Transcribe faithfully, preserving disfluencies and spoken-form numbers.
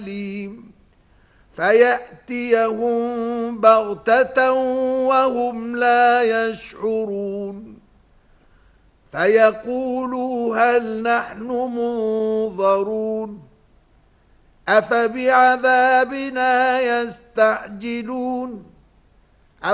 فيأتيهم بغتة وهم لا يشعرون فيقولوا هل نحن منظرون أفبعذابنا يستعجلون